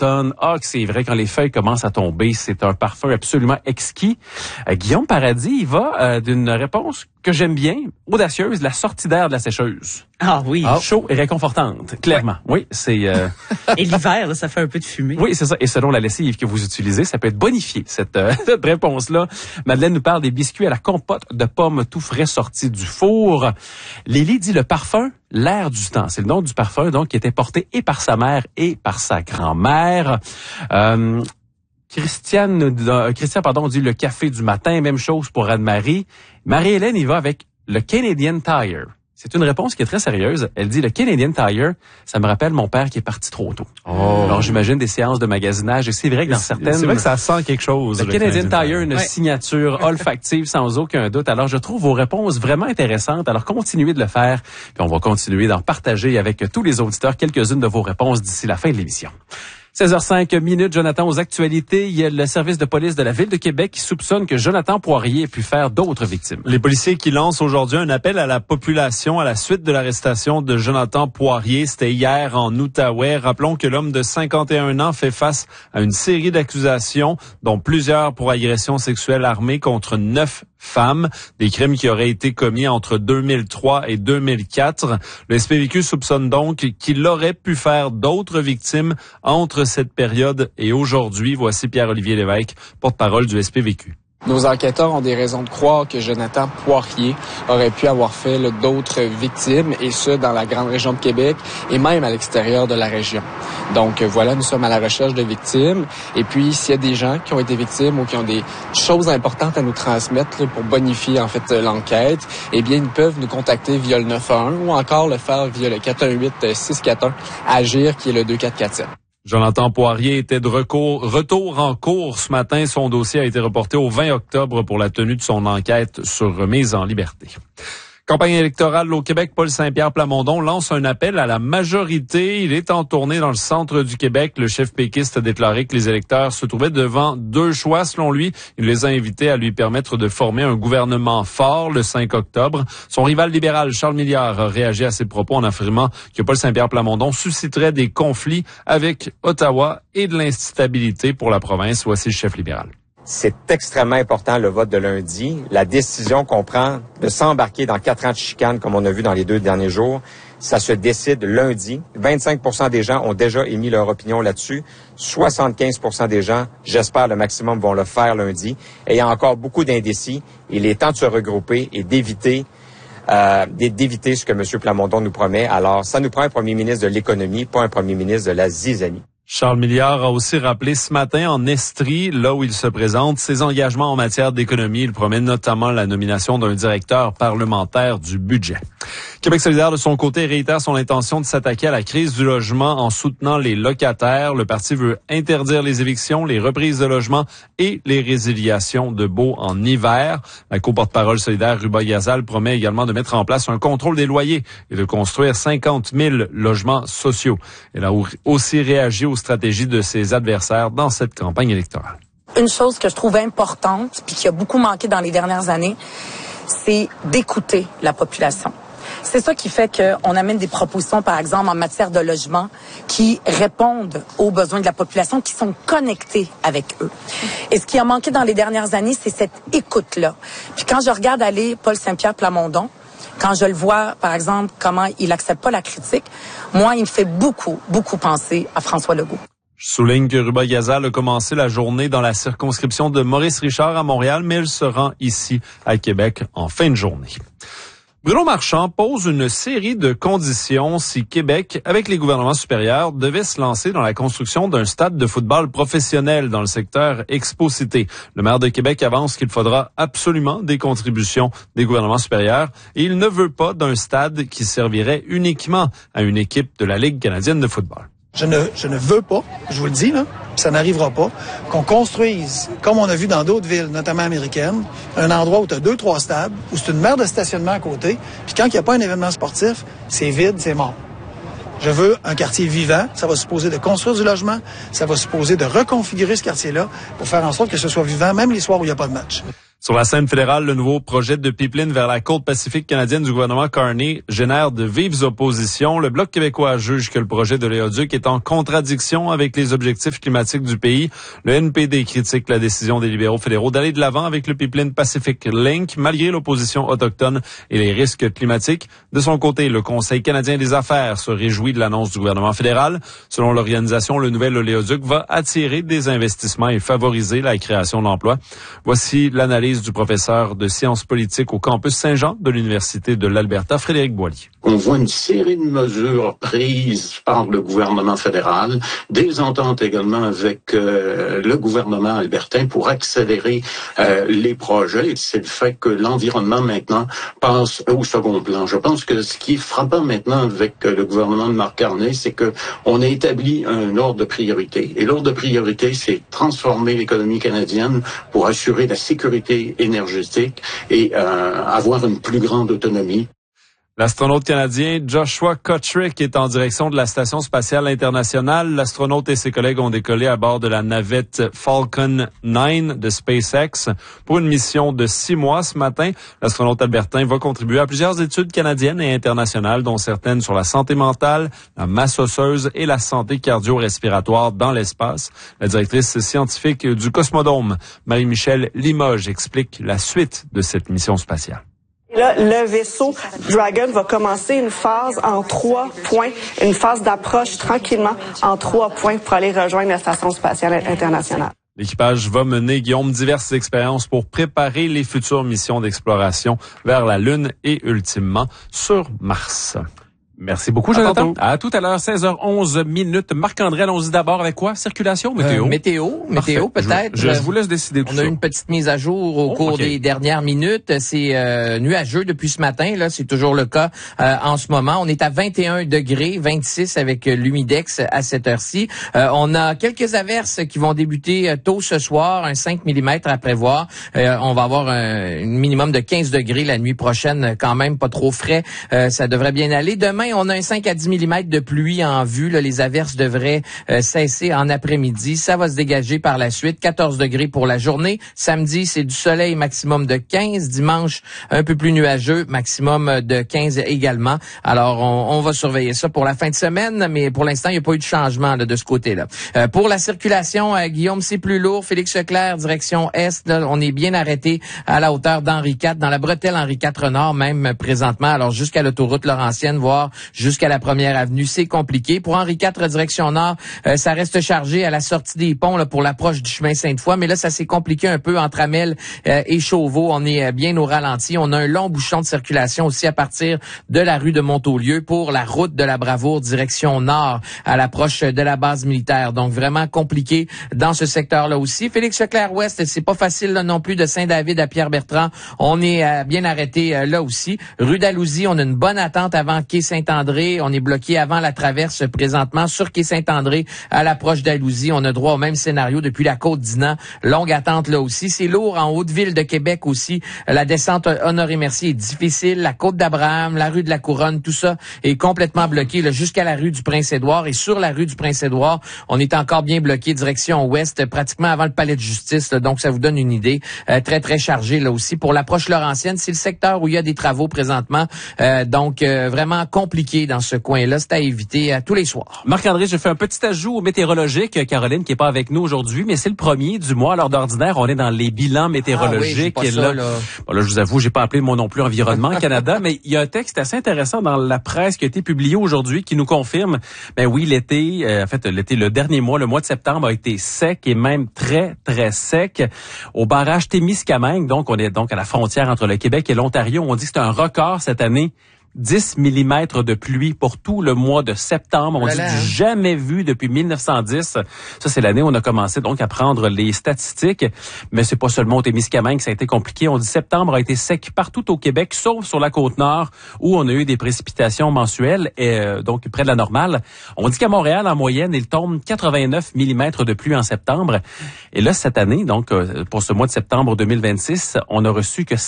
l'automne. Ah, que c'est vrai, quand les feuilles commencent à tomber, c'est un parfum absolument exquis. Guillaume Paradis, il va d'une réponse que j'aime bien, audacieuse, la sortie d'air de la sécheuse. Ah oui. Chaud et réconfortante, clairement. Oui, c'est... Et l'hiver, là, ça fait un peu de fumée. Oui, c'est ça. Et selon la lessive que vous utilisez, ça peut être bonifié, cette réponse-là. Madeleine nous parle des biscuits à la compote de pommes tout frais sortis du four. Lélie dit le parfum, l'air du temps. C'est le nom du parfum, donc, qui était porté et par sa mère et par sa grand-mère. Christian, dit le café du matin, même chose pour Anne-Marie. Marie-Hélène, il va avec le Canadian Tire. C'est une réponse qui est très sérieuse. Elle dit, le Canadian Tire, ça me rappelle mon père qui est parti trop tôt. Alors, j'imagine des séances de magasinage. Et c'est vrai que dans certaines... C'est vrai que ça sent quelque chose. Le Canadian Tire, une signature olfactive sans aucun doute. Alors, je trouve vos réponses vraiment intéressantes. Alors, continuez de le faire. Puis, on va continuer d'en partager avec tous les auditeurs quelques-unes de vos réponses d'ici la fin de l'émission. 16h05, Jonathan, aux actualités. Il y a le service de police de la Ville de Québec qui soupçonne que Jonathan Poirier ait pu faire d'autres victimes. Les policiers qui lancent aujourd'hui un appel à la population à la suite de l'arrestation de Jonathan Poirier. C'était hier en Outaouais. Rappelons que l'homme de 51 ans fait face à une série d'accusations, dont plusieurs pour agression sexuelle armée contre 9 femmes, des crimes qui auraient été commis entre 2003 et 2004. Le SPVQ soupçonne donc qu'il aurait pu faire d'autres victimes entre cette période et aujourd'hui. Voici Pierre-Olivier Lévesque, porte-parole du SPVQ. Nos enquêteurs ont des raisons de croire que Jonathan Poirier aurait pu avoir fait d'autres victimes, et ce, dans la grande région de Québec et même à l'extérieur de la région. Donc voilà, nous sommes à la recherche de victimes. Et puis, s'il y a des gens qui ont été victimes ou qui ont des choses importantes à nous transmettre pour bonifier en fait l'enquête, eh bien, ils peuvent nous contacter via le 911 ou encore le faire via le 418-641-AGIR, qui est le 2447. Jonathan Poirier était de retour en cours ce matin. Son dossier a été reporté au 20 octobre pour la tenue de son enquête sur remise en liberté. Campagne électorale au Québec, Paul Saint-Pierre Plamondon lance un appel à la majorité. Il est en tournée dans le centre du Québec. Le chef péquiste a déclaré que les électeurs se trouvaient devant deux choix, selon lui. Il les a invités à lui permettre de former un gouvernement fort le 5 octobre. Son rival libéral, Charles Milliard, a réagi à ses propos en affirmant que Paul Saint-Pierre Plamondon susciterait des conflits avec Ottawa et de l'instabilité pour la province. Voici le chef libéral. C'est extrêmement important, le vote de lundi. La décision qu'on prend de s'embarquer dans 4 ans de chicane, comme on a vu dans les 2 derniers jours, ça se décide lundi. 25% des gens ont déjà émis leur opinion là-dessus. 75% des gens, j'espère le maximum, vont le faire lundi. Et il y a encore beaucoup d'indécis. Il est temps de se regrouper et d'éviter ce que M. Plamondon nous promet. Alors, ça nous prend un premier ministre de l'économie, pas un premier ministre de la zizanie. Charles Milliard a aussi rappelé ce matin en Estrie, là où il se présente, ses engagements en matière d'économie. Il promet notamment la nomination d'un directeur parlementaire du budget. Québec solidaire, de son côté, réitère son intention de s'attaquer à la crise du logement en soutenant les locataires. Le parti veut interdire les évictions, les reprises de logements et les résiliations de baux en hiver. La co-porte-parole solidaire Ruba Gazal promet également de mettre en place un contrôle des loyers et de construire 50 000 logements sociaux. Elle a aussi réagi aux stratégies de ses adversaires dans cette campagne électorale. Une chose que je trouve importante puis qui a beaucoup manqué dans les dernières années, c'est d'écouter la population. C'est ça qui fait qu'on amène des propositions, par exemple, en matière de logement, qui répondent aux besoins de la population, qui sont connectés avec eux. Et ce qui a manqué dans les dernières années, c'est cette écoute-là. Puis quand je regarde aller Paul Saint-Pierre Plamondon, quand je le vois, par exemple, comment il accepte pas la critique, moi, il me fait beaucoup penser à François Legault. Je souligne que Ruba Gazal a commencé la journée dans la circonscription de Maurice Richard à Montréal, mais elle se rend ici à Québec en fin de journée. Bruno Marchand pose une série de conditions si Québec, avec les gouvernements supérieurs, devait se lancer dans la construction d'un stade de football professionnel dans le secteur Expo-Cité. Le maire de Québec avance qu'il faudra absolument des contributions des gouvernements supérieurs et il ne veut pas d'un stade qui servirait uniquement à une équipe de la Ligue canadienne de football. Je ne veux pas, je vous le dis, là, ça n'arrivera pas, qu'on construise, comme on a vu dans d'autres villes, notamment américaines, un endroit où tu as 2-3 stades, où c'est une mer de stationnement à côté, puis quand il n'y a pas un événement sportif, c'est vide, c'est mort. Je veux un quartier vivant, ça va supposer de construire du logement, ça va supposer de reconfigurer ce quartier-là pour faire en sorte que ce soit vivant, même les soirs où il n'y a pas de match. Sur la scène fédérale, le nouveau projet de pipeline vers la côte pacifique canadienne du gouvernement Carney génère de vives oppositions. Le Bloc québécois juge que le projet de l'éoduc est en contradiction avec les objectifs climatiques du pays. Le NPD critique la décision des libéraux fédéraux d'aller de l'avant avec le pipeline Pacific Link, malgré l'opposition autochtone et les risques climatiques. De son côté, le Conseil canadien des affaires se réjouit de l'annonce du gouvernement fédéral. Selon l'organisation, le nouvel oléoduc va attirer des investissements et favoriser la création d'emplois. Voici l'analyse du professeur de sciences politiques au campus Saint-Jean de l'Université de l'Alberta, Frédéric Boilly. On voit une série de mesures prises par le gouvernement fédéral, des ententes également avec le gouvernement albertain pour accélérer les projets. C'est le fait que l'environnement maintenant passe au second plan. Je pense que ce qui est frappant maintenant avec le gouvernement de Mark Carney, c'est que on a établi un ordre de priorité. Et l'ordre de priorité, c'est transformer l'économie canadienne pour assurer la sécurité énergétique et avoir une plus grande autonomie. L'astronaute canadien Joshua Kotrick est en direction de la Station spatiale internationale. L'astronaute et ses collègues ont décollé à bord de la navette Falcon 9 de SpaceX pour une mission de 6 mois ce matin. L'astronaute albertain va contribuer à plusieurs études canadiennes et internationales, dont certaines sur la santé mentale, la masse osseuse et la santé cardio-respiratoire dans l'espace. La directrice scientifique du Cosmodome, Marie-Michelle Limoges, explique la suite de cette mission spatiale. Et là, le vaisseau Dragon va commencer une phase en 3 points, une phase d'approche tranquillement en 3 points pour aller rejoindre la Station spatiale internationale. L'équipage va mener, Guillaume, diverses expériences pour préparer les futures missions d'exploration vers la Lune et ultimement sur Mars. Merci beaucoup, Jonathan. À tout à l'heure, 16h11. Marc-André, allons-y d'abord avec quoi? Circulation, météo? Météo peut-être. Je vous laisse décider tout ça. On a une petite mise à jour au cours des dernières minutes. C'est nuageux depuis ce matin. Là, c'est toujours le cas en ce moment. On est à 21 degrés, 26 avec l'humidex à cette heure-ci. On a quelques averses qui vont débuter tôt ce soir, un 5 mm à prévoir. On va avoir un minimum de 15 degrés la nuit prochaine, quand même pas trop frais. Ça devrait bien aller. Demain, on a un 5 à 10 mm de pluie en vue. Là, les averses devraient cesser en après-midi. Ça va se dégager par la suite. 14 degrés pour la journée. Samedi, c'est du soleil, maximum de 15. Dimanche, un peu plus nuageux, maximum de 15 également. Alors, on va surveiller ça pour la fin de semaine, mais pour l'instant, il n'y a pas eu de changement là, de ce côté-là. Pour la circulation, Guillaume, c'est plus lourd. Félix Leclerc, direction Est. Là, on est bien arrêté à la hauteur d'Henri IV, dans la bretelle Henri IV Nord même présentement. Alors, jusqu'à l'autoroute Laurentienne, voire jusqu'à la Première Avenue, c'est compliqué. Pour Henri IV, direction Nord, ça reste chargé à la sortie des ponts là, pour l'approche du chemin Sainte-Foy, mais là, ça s'est compliqué un peu entre Amel et Chauveau. On est bien au ralenti. On a un long bouchon de circulation aussi à partir de la rue de Montaulieu pour la route de la Bravoure, direction Nord, à l'approche de la base militaire. Donc, vraiment compliqué dans ce secteur-là aussi. Félix Leclerc-Ouest, c'est pas facile là, non plus de Saint-David à Pierre-Bertrand. On est bien arrêté là aussi. Rue d'Alousie, on a une bonne attente avant quai Saint-André. On est bloqué avant la traverse présentement sur quai Saint-André à l'approche d'Alousie. On a droit au même scénario depuis la Côte-Dinan. Longue attente là aussi. C'est lourd en Haute-Ville de Québec aussi. La descente Honoré-Mercier est difficile. La Côte d'Abraham, la rue de la Couronne, tout ça est complètement bloqué là, jusqu'à la rue du Prince-Édouard. Et sur la rue du Prince-Édouard, on est encore bien bloqué direction ouest, pratiquement avant le palais de justice. Là, donc, ça vous donne une idée. Très, très chargé là aussi. Pour l'approche Laurentienne, c'est le secteur où il y a des travaux présentement. Donc, vraiment compliqué dans ce coin-là. C'est à éviter tous les soirs. Marc-André, je fais un petit ajout météorologique. Caroline, qui est pas avec nous aujourd'hui, mais c'est le premier du mois. À l'heure d'ordinaire, on est dans les bilans météorologiques. Ah oui, là, je vous avoue, j'ai pas appelé moi non plus Environnement Canada, mais il y a un texte assez intéressant dans la presse qui a été publié aujourd'hui qui nous confirme, ben oui, l'été, le dernier mois, le mois de septembre a été sec et même très, très sec. Au barrage Témiscamingue, donc on est donc à la frontière entre le Québec et l'Ontario, on dit que c'est un record cette année. 10 mm de pluie pour tout le mois de septembre. On dit du jamais vu depuis 1910. Ça, c'est l'année où on a commencé donc à prendre les statistiques. Mais c'est pas seulement au Témiscamingue que ça a été compliqué. On dit septembre a été sec partout au Québec, sauf sur la Côte-Nord, où on a eu des précipitations mensuelles, donc près de la normale. On dit qu'à Montréal, en moyenne, il tombe 89 mm de pluie en septembre. Et là, cette année, donc pour ce mois de septembre 2026, on a reçu que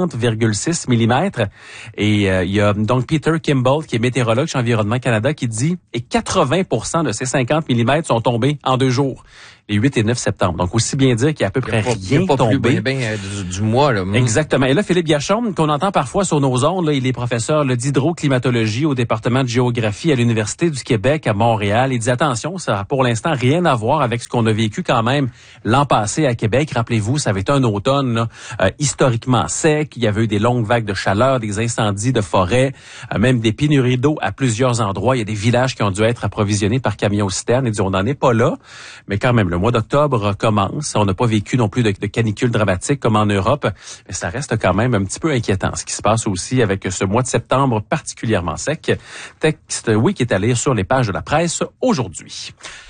50,6 mm. Et il y a donc Peter Kimball, qui est météorologue chez Environnement Canada, qui dit et 80% de ces 50 mm sont tombés en 2 jours. les 8 et 9 septembre. Donc, aussi bien dire qu'il y a à peu près rien tombé. Du mois, là. Exactement. Et là, Philippe Gachon, qu'on entend parfois sur nos ondes, là, il est professeur d'hydroclimatologie au département de géographie à l'Université du Québec à Montréal. Il dit, attention, ça n'a pour l'instant rien à voir avec ce qu'on a vécu quand même l'an passé à Québec. Rappelez-vous, ça avait été un automne là, historiquement sec. Il y avait eu des longues vagues de chaleur, des incendies de forêt, même des pénuries d'eau à plusieurs endroits. Il y a des villages qui ont dû être approvisionnés par camions-citernes. Il dit, on n'en est pas là, mais quand même, le mois d'octobre commence. On n'a pas vécu non plus de canicule dramatique comme en Europe, mais ça reste quand même un petit peu inquiétant. Ce qui se passe aussi avec ce mois de septembre particulièrement sec. Texte, oui, qui est à lire sur les pages de la presse aujourd'hui.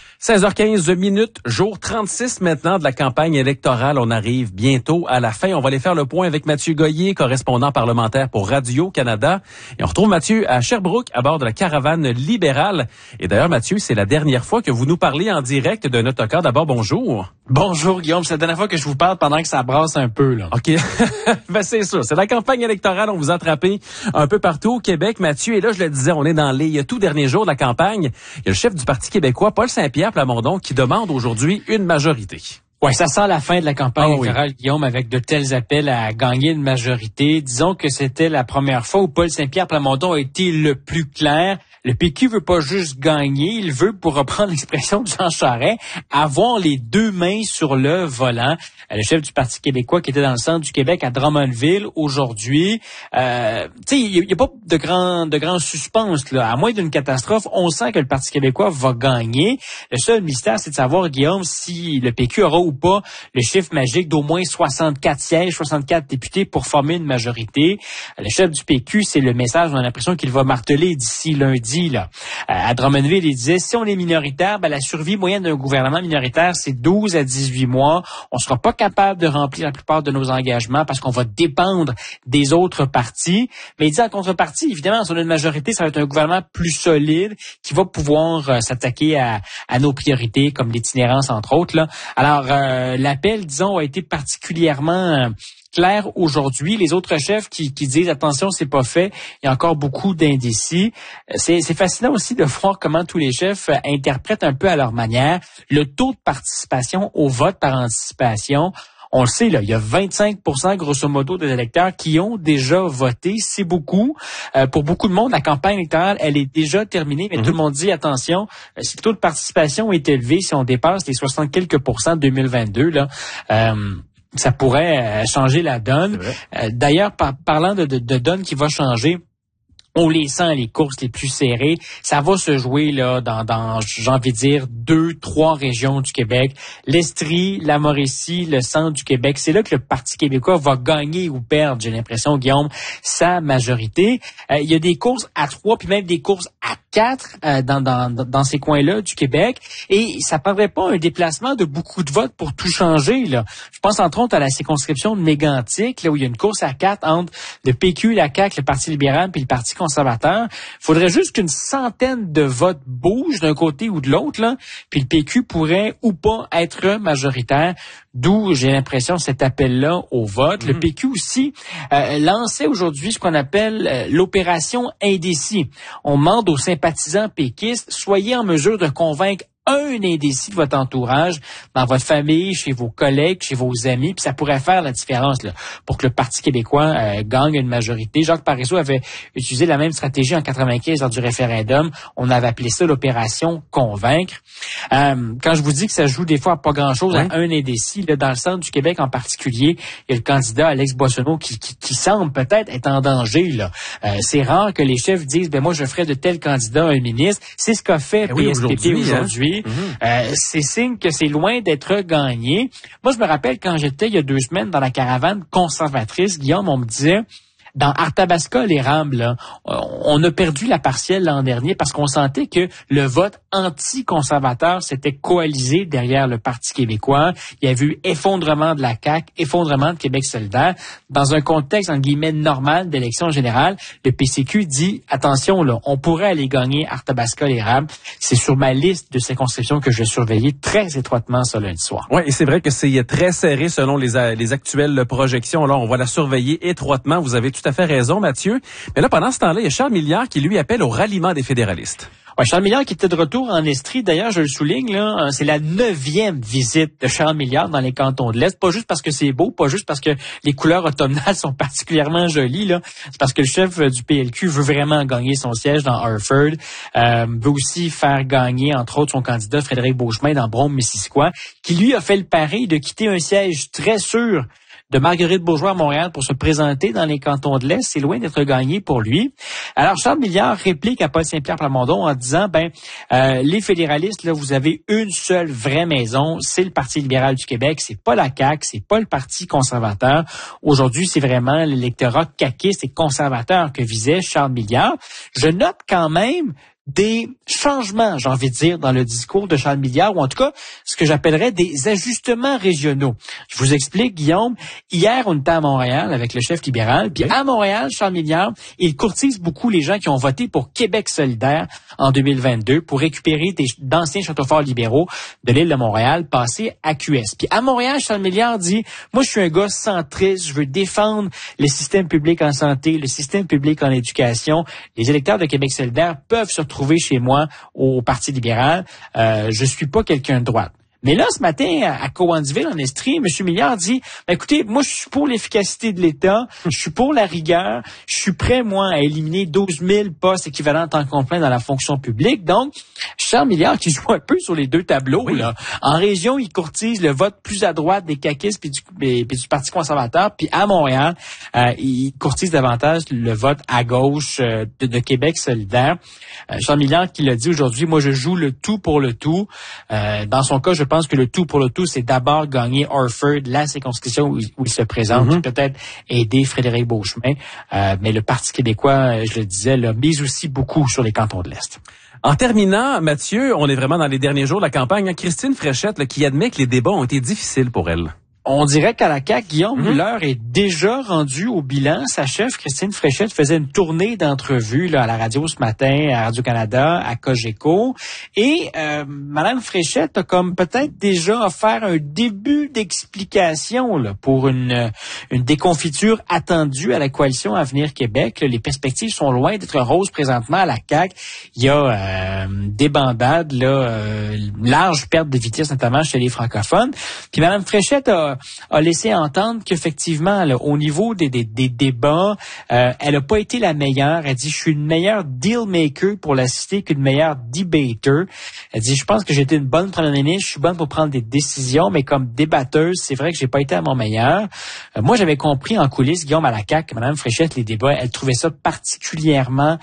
16h15, jour 36 maintenant de la campagne électorale. On arrive bientôt à la fin. On va aller faire le point avec Mathieu Goyer, correspondant parlementaire pour Radio-Canada. Et on retrouve Mathieu à Sherbrooke à bord de la caravane libérale. Et d'ailleurs, Mathieu, c'est la dernière fois que vous nous parlez en direct d'un autocar. D'abord, bonjour. Bonjour Guillaume, c'est la dernière fois que je vous parle pendant que ça brasse un peu, là. OK. Ben, c'est ça. C'est la campagne électorale. On vous a attrapé un peu partout au Québec, Mathieu. Et là, je le disais, on est dans les tout derniers jours de la campagne. Il y a le chef du Parti québécois, Paul Saint-Pierre Plamondon, qui demande aujourd'hui une majorité. Ouais, ça sent la fin de la campagne électorale, Guillaume, avec de tels appels à gagner une majorité. Disons que c'était la première fois où Paul Saint-Pierre Plamondon a été le plus clair. Le PQ veut pas juste gagner, il veut, pour reprendre l'expression de Jean Charest, avoir les deux mains sur le volant. Le chef du Parti québécois qui était dans le centre du Québec à Drummondville aujourd'hui, tu sais, il y a pas de grand suspense là. À moins d'une catastrophe, on sent que le Parti québécois va gagner. Le seul mystère, c'est de savoir, Guillaume, si le PQ aura ou pas le chiffre magique d'au moins 64 sièges, 64 députés pour former une majorité. Le chef du PQ, c'est le message, on a l'impression qu'il va marteler d'ici lundi. Là. À Drummondville, il disait, si on est minoritaire, la survie moyenne d'un gouvernement minoritaire, c'est 12 à 18 mois. On sera pas capable de remplir la plupart de nos engagements parce qu'on va dépendre des autres partis. Mais il dit en contrepartie, évidemment, si on a une majorité, ça va être un gouvernement plus solide qui va pouvoir s'attaquer à nos priorités, comme l'itinérance, entre autres. Là. Alors, l'appel, disons, a été particulièrement clair aujourd'hui. Les autres chefs qui disent attention, c'est pas fait, il y a encore beaucoup d'indécis. C'est fascinant aussi de voir comment tous les chefs interprètent un peu à leur manière le taux de participation au vote par anticipation. On le sait, là, il y a 25% grosso modo des électeurs qui ont déjà voté. C'est beaucoup. Pour beaucoup de monde, la campagne électorale, elle est déjà terminée, mais tout le monde dit attention, si le taux de participation est élevé, si on dépasse les 60 quelques % 2022, là, ça pourrait changer la donne. D'ailleurs, parlant de donne qui va changer, on les sent, les courses les plus serrées. Ça va se jouer là dans j'ai envie de dire, 2-3 régions du Québec. L'Estrie, la Mauricie, le centre du Québec. C'est là que le Parti québécois va gagner ou perdre, j'ai l'impression, Guillaume, sa majorité. Il y a des courses à 3, puis même des courses à 4 dans ces coins-là du Québec. Et ça prendrait pas un déplacement de beaucoup de votes pour tout changer, là. Je pense entre autres à la circonscription de Mégantic, là où il y a une course à 4 entre le PQ, la CAQ, le Parti libéral puis le Parti conservateur. Il faudrait juste qu'une centaine de votes bougent d'un côté ou de l'autre, là, puis le PQ pourrait ou pas être majoritaire. D'où, j'ai l'impression, cet appel-là au vote. Le PQ aussi lançait aujourd'hui ce qu'on appelle l'opération indécis. On demande aux sympathisants péquistes, soyez en mesure de convaincre un indécis de votre entourage, dans votre famille, chez vos collègues, chez vos amis, puis ça pourrait faire la différence là, pour que le Parti québécois gagne une majorité. Jacques Parizeau avait utilisé la même stratégie en 95 lors du référendum. On avait appelé ça l'opération convaincre. Quand je vous dis que ça joue des fois à pas grand-chose à un indécis, là, dans le centre du Québec en particulier, il y a le candidat Alex Boissonneau qui semble peut-être être en danger. Là. C'est rare que les chefs disent moi je ferai de tel candidat un ministre. C'est ce qu'a fait PSPP aujourd'hui. C'est signe que c'est loin d'être gagné. Moi, je me rappelle quand j'étais il y a 2 semaines dans la caravane conservatrice, Guillaume, on me disait, dans Arthabasca-les-Rables, là, on a perdu la partielle l'an dernier parce qu'on sentait que le vote anti-conservateur s'était coalisé derrière le Parti québécois. Il y avait eu effondrement de la CAQ, effondrement de Québec solidaire. Dans un contexte, entre guillemets, normal d'élection générale, le PCQ dit, attention, là, on pourrait aller gagner Arthabasca-les-Rables. C'est sur ma liste de circonscriptions que je vais surveiller très étroitement ce lundi soir. Oui, et c'est vrai que c'est très serré selon les actuelles projections. Là, on va la surveiller étroitement. Vous avez tout à fait raison, Mathieu. Mais là, pendant ce temps-là, il y a Charles Milliard qui lui appelle au ralliement des fédéralistes. Ouais, Charles Milliard qui était de retour en Estrie, d'ailleurs, je le souligne, là, c'est la 9e visite de Charles Milliard dans les cantons de l'Est. Pas juste parce que c'est beau, pas juste parce que les couleurs automnales sont particulièrement jolies, là. C'est parce que le chef du PLQ veut vraiment gagner son siège dans Harford, veut aussi faire gagner, entre autres, son candidat Frédéric Beauchemin dans Brome-Missisquoi, qui lui a fait le pari de quitter un siège très sûr de Marguerite Bourgeois à Montréal pour se présenter dans les cantons de l'Est. C'est loin d'être gagné pour lui. Alors, Charles Milliard réplique à Paul Saint-Pierre Plamondon en disant, les fédéralistes, là, vous avez une seule vraie maison, c'est le Parti libéral du Québec, c'est pas la CAQ, c'est pas le Parti conservateur. Aujourd'hui, c'est vraiment l'électorat caquiste et conservateur que visait Charles Milliard. Je note quand même des changements, j'ai envie de dire, dans le discours de Charles Milliard, ou en tout cas, ce que j'appellerais des ajustements régionaux. Je vous explique, Guillaume. Hier, on était à Montréal avec le chef libéral, puis à Montréal, Charles Milliard, il courtise beaucoup les gens qui ont voté pour Québec solidaire en 2022 pour récupérer d'anciens châteaux forts libéraux de l'île de Montréal, passés à QS. Puis à Montréal, Charles Milliard dit, moi, je suis un gars centriste, je veux défendre le système public en santé, le système public en éducation. Les électeurs de Québec solidaire peuvent se retrouver chez moi au Parti libéral. Je suis pas quelqu'un de droite. Mais là, ce matin, à Cowansville, en Estrie, M. Milliard dit, écoutez, moi, je suis pour l'efficacité de l'État, je suis pour la rigueur, je suis prêt, moi, à éliminer 12 000 postes équivalents en temps complet dans la fonction publique. Donc, Charles Milliard, qui joue un peu sur les deux tableaux, là. En région, il courtise le vote plus à droite des caquistes puis du Parti conservateur, puis à Montréal, il courtise davantage le vote à gauche de Québec solidaire. Charles Milliard qui l'a dit aujourd'hui, moi, je joue le tout pour le tout. Dans son cas, je pense que le tout pour le tout, c'est d'abord gagner Harford, la circonscription où il se présente, puis peut-être aider Frédéric Beauchemin. Mais le Parti québécois, je le disais, là, mise aussi beaucoup sur les cantons de l'Est. En terminant, Mathieu, on est vraiment dans les derniers jours de la campagne. Christine Fréchette, là, qui admet que les débats ont été difficiles pour elle. On dirait qu'à la CAQ, Guillaume, l'heure est déjà rendue au bilan. Sa chef, Christine Fréchette, faisait une tournée d'entrevues là, à la radio ce matin, à Radio-Canada, à Cogeco. Et Mme Fréchette a comme peut-être déjà offert un début d'explication là, pour une déconfiture attendue à la coalition Avenir Québec. Là, les perspectives sont loin d'être roses présentement à la CAQ. Il y a des bandades, large perte de vitesse, notamment chez les francophones. Puis Mme Fréchette a laissé entendre qu'effectivement, là, au niveau des débats, elle n'a pas été la meilleure. Elle dit, je suis une meilleure deal maker pour la cité qu'une meilleure debater. Elle dit, je pense que j'étais une bonne première ministre, je suis bonne pour prendre des décisions, mais comme débatteuse, c'est vrai que j'ai pas été à mon meilleur. Moi, j'avais compris en coulisses, Guillaume, à la CAQ, que Mme Fréchette, les débats, elle trouvait ça particulièrement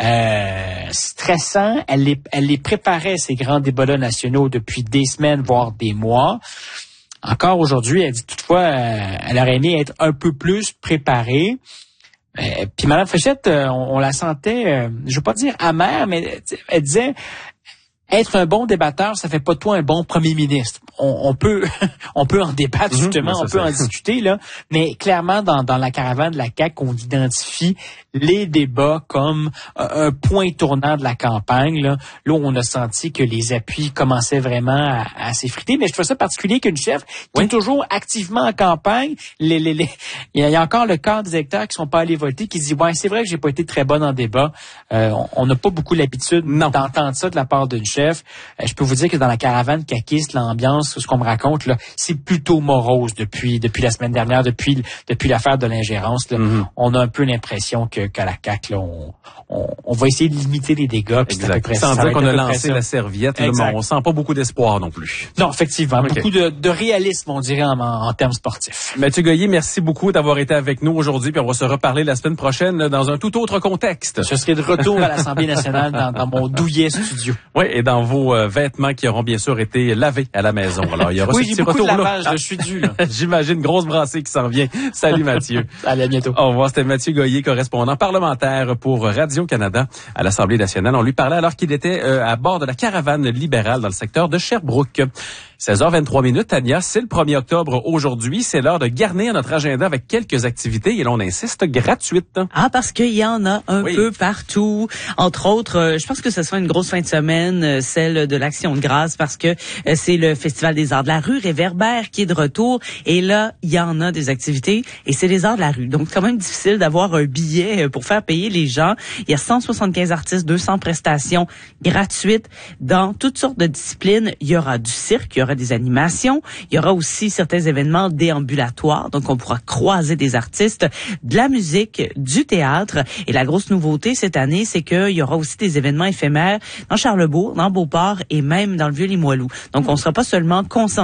stressant. Elle les préparait, ces grands débats-là nationaux, depuis des semaines, voire des mois. Encore aujourd'hui, elle dit toutefois, elle aurait aimé être un peu plus préparée. Puis Mme Fréchette, on la sentait, je veux pas dire amère, mais elle disait, être un bon débatteur, ça fait pas de toi un bon premier ministre. On peut en débattre justement, on peut en discuter là, mais clairement dans la caravane de la CAQ, on identifie les débats comme un point tournant de la campagne là où on a senti que les appuis commençaient vraiment à s'effriter. Mais je trouve ça particulier qu'une chef qui est toujours activement en campagne, il y a encore le quart des électeurs qui sont pas allés voter, qui dit ouais, c'est vrai que j'ai pas été très bonne en débat. On n'a pas beaucoup l'habitude d'entendre ça de la part d'une chef. Je peux vous dire que dans la caravane caquiste, l'ambiance, ce qu'on me raconte là, c'est plutôt morose depuis la semaine dernière, depuis l'affaire de l'ingérence. Là, on a un peu l'impression qu'à la CAQ, là, on va essayer de limiter les dégâts. Puis sans dire qu'on a lancé la serviette, là, mais on sent pas beaucoup d'espoir non plus. Non, effectivement, beaucoup de réalisme, on dirait en termes sportifs. Mathieu Goyer, merci beaucoup d'avoir été avec nous aujourd'hui, puis on va se reparler la semaine prochaine là, dans un tout autre contexte. Je serai de retour à l'Assemblée nationale dans mon douillet studio. Oui, et dans vos vêtements qui auront bien sûr été lavés à la maison. Alors, il y aura ce petit retour là. Je suis dû là. J'imagine, grosse brassée qui s'en vient. Salut Mathieu. Allez, à bientôt. Au revoir, c'était Mathieu Goyer, correspondant parlementaire pour Radio-Canada à l'Assemblée nationale. On lui parlait alors qu'il était à bord de la caravane libérale dans le secteur de Sherbrooke. 16h23, Tania, c'est le 1er octobre aujourd'hui. C'est l'heure de garnir notre agenda avec quelques activités et l'on insiste gratuites. Ah, parce qu'il y en a un peu partout. Entre autres, je pense que ce sera une grosse fin de semaine, celle de l'Action de grâce, parce que c'est le Festival des Arts de la rue, Réverbère, qui est de retour. Et là, il y en a des activités et c'est les Arts de la rue. Donc, c'est quand même difficile d'avoir un billet pour faire payer les gens. Il y a 175 artistes, 200 prestations gratuites dans toutes sortes de disciplines. Il y aura du cirque, il y aura des animations, il y aura aussi certains événements déambulatoires. Donc, on pourra croiser des artistes, de la musique, du théâtre. Et la grosse nouveauté cette année, c'est qu'il y aura aussi des événements éphémères dans Charlesbourg, dans Beauport et même dans le Vieux-Limoilou. Donc, on ne sera pas seulement concentré